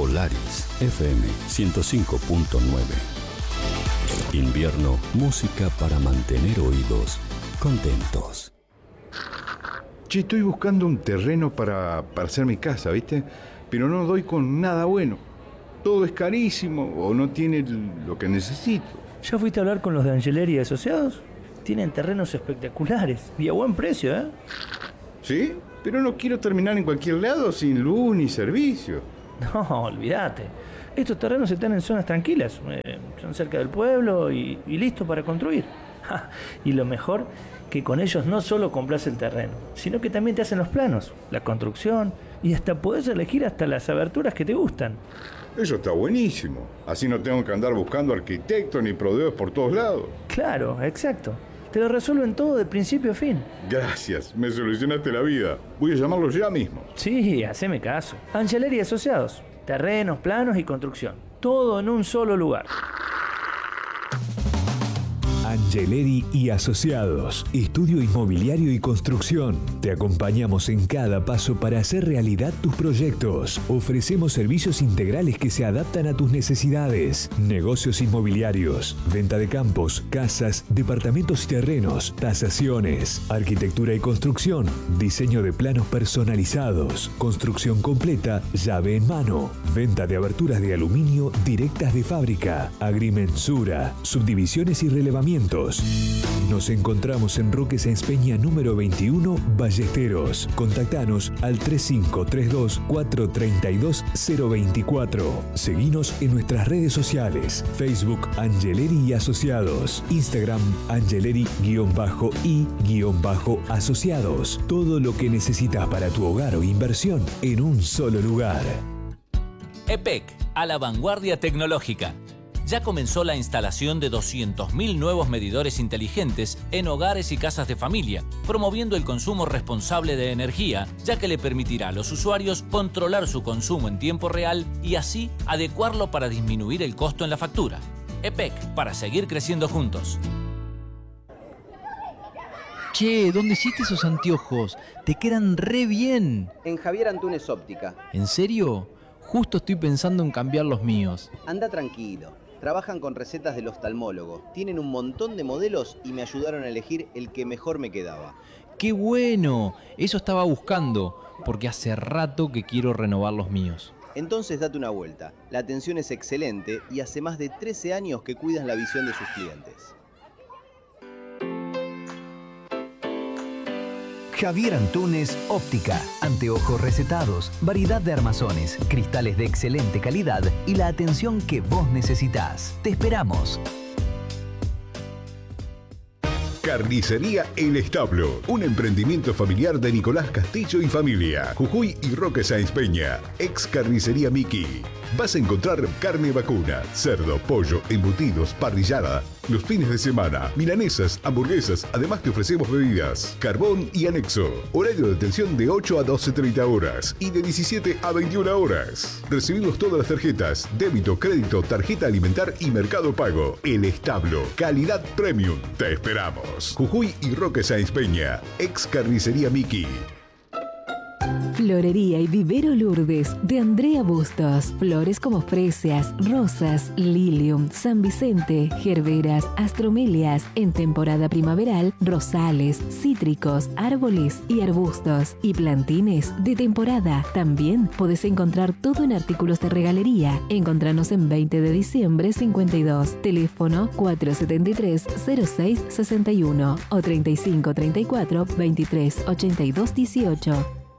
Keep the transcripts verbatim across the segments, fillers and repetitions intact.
Polaris F M ciento cinco punto nueve. Invierno, música para mantener oídos contentos. Che, estoy buscando un terreno para, para hacer mi casa, ¿viste? Pero no doy con nada bueno. Todo es carísimo o no tiene lo que necesito. ¿Ya fuiste a hablar con los de Angeleri y Asociados? Tienen terrenos espectaculares y a buen precio, ¿eh? ¿Sí? Pero no quiero terminar en cualquier lado sin luz ni servicio. No, olvídate. Estos terrenos están en zonas tranquilas. Eh, son cerca del pueblo y, y listos para construir. Ja, y lo mejor, que con ellos no solo compras el terreno, sino que también te hacen los planos, la construcción y hasta podés elegir hasta las aberturas que te gustan. Eso está buenísimo. Así no tengo que andar buscando arquitectos ni proveedores por todos lados. Claro, exacto. Te lo resuelven todo de principio a fin. Gracias, me solucionaste la vida. Voy a llamarlos ya mismo. Sí, haceme caso. Angeleri y Asociados. Terrenos, planos y construcción. Todo en un solo lugar. Angeleri y Asociados, estudio inmobiliario y construcción. Te acompañamos en cada paso para hacer realidad tus proyectos. Ofrecemos servicios integrales que se adaptan a tus necesidades. Negocios inmobiliarios, venta de campos, casas, departamentos y terrenos, tasaciones, arquitectura y construcción, diseño de planos personalizados, construcción completa, llave en mano, venta de aberturas de aluminio directas de fábrica, agrimensura, subdivisiones y relevamientos. Nos encontramos en Roque Sáenz Peña número veintiuno, Ballesteros. Contactanos al tres cinco tres dos, cuatro tres dos, cero dos cuatro. Seguinos en nuestras redes sociales: Facebook Angeleri y Asociados, Instagram Angeleri-y-asociados. Todo lo que necesitas para tu hogar o inversión en un solo lugar. E P E C, a la vanguardia tecnológica. Ya comenzó la instalación de doscientos mil nuevos medidores inteligentes en hogares y casas de familia, promoviendo el consumo responsable de energía, ya que le permitirá a los usuarios controlar su consumo en tiempo real y así adecuarlo para disminuir el costo en la factura. E P E C, para seguir creciendo juntos. Che, ¿dónde hiciste esos anteojos? Te quedan re bien. En Javier Antunes Óptica. ¿En serio? Justo estoy pensando en cambiar los míos. Anda tranquilo. Trabajan con recetas del oftalmólogo, tienen un montón de modelos y me ayudaron a elegir el que mejor me quedaba. ¡Qué bueno! Eso estaba buscando, porque hace rato que quiero renovar los míos. Entonces date una vuelta. La atención es excelente y hace más de trece años que cuidan la visión de sus clientes. Javier Antunes Óptica. Anteojos recetados, variedad de armazones, cristales de excelente calidad y la atención que vos necesitás. Te esperamos. Carnicería El Establo, un emprendimiento familiar de Nicolás Castillo y familia, Jujuy y Roque Sáenz Peña, ex Carnicería Miki. Vas a encontrar carne vacuna, cerdo, pollo, embutidos, parrillada, los fines de semana, milanesas, hamburguesas, además te ofrecemos bebidas, carbón y anexo. Horario de atención de ocho a doce treinta horas y de diecisiete a veintiuna horas. Recibimos todas las tarjetas, débito, crédito, tarjeta alimentar y mercado pago. El Establo, calidad premium. Te esperamos. Jujuy y Roque Sáenz Peña, ex Carnicería Miki. Florería y Vivero Lourdes de Andrea Bustos. Flores como fresias, rosas, lilium, San Vicente, gerberas, astromelias. En temporada primaveral, rosales, cítricos, árboles y arbustos. Y plantines de temporada. También podés encontrar todo en artículos de regalería. Encontranos en veinte de diciembre cincuenta y dos. Teléfono cuatro siete tres, cero seis seis uno o treinta y cinco treinta y cuatro, veintitrés ochenta y dos dieciocho.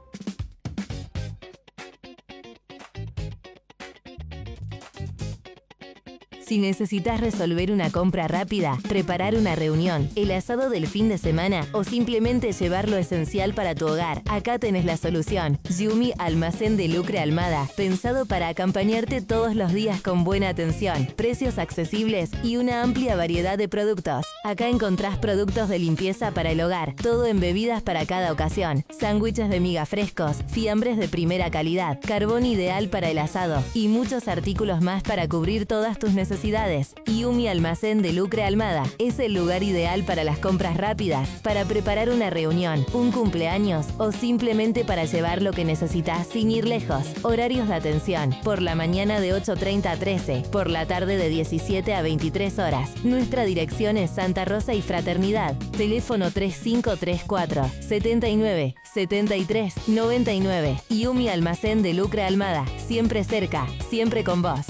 Si necesitas resolver una compra rápida, preparar una reunión, el asado del fin de semana o simplemente llevar lo esencial para tu hogar, acá tenés la solución. Yumi Almacén de Lucre Almada, pensado para acompañarte todos los días con buena atención, precios accesibles y una amplia variedad de productos. Acá encontrás productos de limpieza para el hogar, todo en bebidas para cada ocasión, sándwiches de miga frescos, fiambres de primera calidad, carbón ideal para el asado y muchos artículos más para cubrir todas tus necesidades. necesidades. Yumi Almacén de Lucre Almada es el lugar ideal para las compras rápidas, para preparar una reunión, un cumpleaños o simplemente para llevar lo que necesitas sin ir lejos. Horarios de atención: por la mañana de ocho treinta a trece, por la tarde de diecisiete a veintitrés horas. Nuestra dirección es Santa Rosa y Fraternidad. Teléfono tres cinco tres cuatro, setenta y nueve, setenta y tres, noventa y nueve. Yumi Almacén de Lucre Almada, siempre cerca, siempre con vos.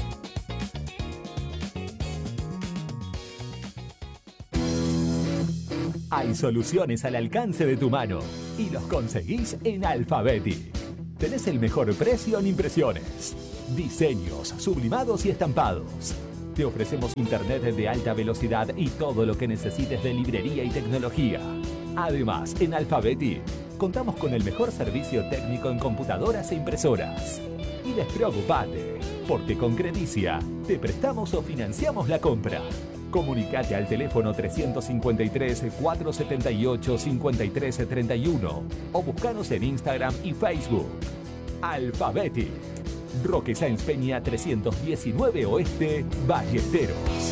Hay soluciones al alcance de tu mano y los conseguís en Alphabetic. Tenés el mejor precio en impresiones, diseños, sublimados y estampados. Te ofrecemos internet de alta velocidad y todo lo que necesites de librería y tecnología. Además, en Alphabetic contamos con el mejor servicio técnico en computadoras e impresoras. Y despreocupate, porque con Credicia te prestamos o financiamos la compra. Comunicate al teléfono trescientos cincuenta y tres, cuatrocientos setenta y ocho, cincuenta y tres treinta y uno o buscanos en Instagram y Facebook. Alphabetic, Roque Sáenz Peña trescientos diecinueve Oeste, Ballesteros.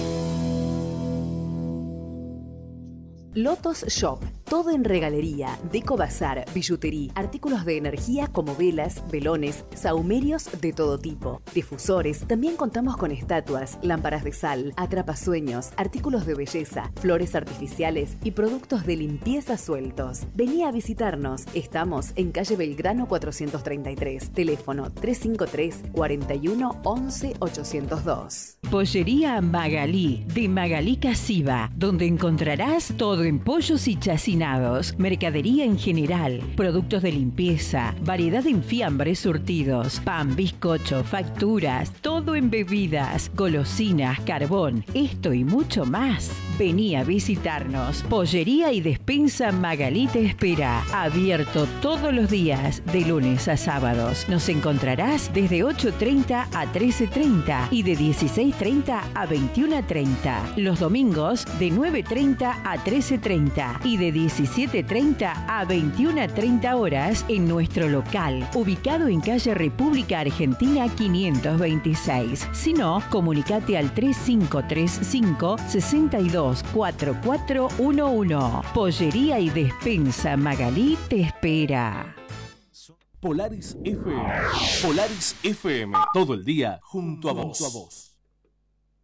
Lotos Shop, todo en regalería, deco bazar, billutería, artículos de energía como velas, velones, sahumerios de todo tipo, difusores. También contamos con estatuas, lámparas de sal, atrapasueños, artículos de belleza, flores artificiales y productos de limpieza sueltos. Vení a visitarnos. Estamos en calle Belgrano cuatrocientos treinta y tres, teléfono tres cinco tres, cuarenta y uno, once, ochocientos dos. Pollería Magalí, de Magalí Casiva, donde encontrarás todo en pollos y chacinados, mercadería en general, productos de limpieza, variedad de enfiambres surtidos, pan, bizcocho, facturas, todo en bebidas, golosinas, carbón, esto y mucho más. Vení a visitarnos. Pollería y despensa Magalí te espera. Abierto todos los días, de lunes a sábados. Nos encontrarás desde ocho treinta a trece treinta y de dieciséis treinta a veintiuno treinta. Los domingos de nueve treinta a trece treinta y de diecisiete treinta a veintiuno treinta horas en nuestro local, ubicado en calle República Argentina quinientos veintiséis. Si no, comunicate al tres cinco tres cinco, seis dos, cuatro cuatro uno uno. Pollería y despensa Magalí te espera. Polaris F M. Polaris F M. Todo el día junto a vos.